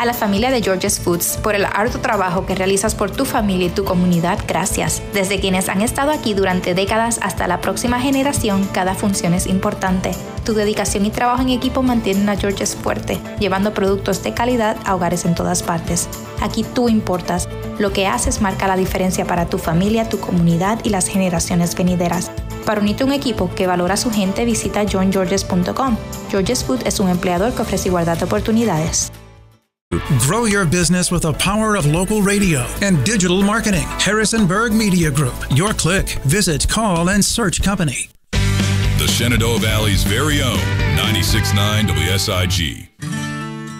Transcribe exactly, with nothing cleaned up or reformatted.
A la familia de George's Foods, por el arduo trabajo que realizas por tu familia y tu comunidad, gracias. Desde quienes han estado aquí durante décadas hasta la próxima generación, cada función es importante. Tu dedicación y trabajo en equipo mantienen a George's fuerte, llevando productos de calidad a hogares en todas partes. Aquí tú importas. Lo que haces marca la diferencia para tu familia, tu comunidad y las generaciones venideras. Para unirte a un equipo que valora a su gente, visita join georges punto com. George's Food es un empleador que ofrece igualdad de oportunidades. Grow your business with the power of local radio and digital marketing. Harrisonburg Media Group. Your click. Visit, call, and search company. The Shenandoah Valley's very own ninety-six point nine W S I G.